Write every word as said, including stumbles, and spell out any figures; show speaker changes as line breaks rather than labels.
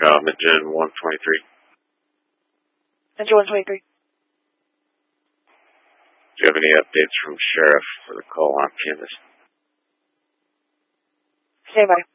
Uh, Midgen one twenty-three.
Midgen one twenty-three.
Do you have any updates from Sheriff for the call on canvas?
Stand by.